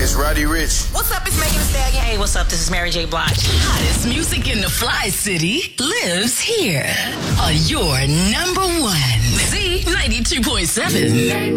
It's Roddy Ricch. What's up? It's Megan Thee Stallion. Hey, what's up? This is Mary J. Blige. Hottest music in the Fly City lives here on your number one Z92.7.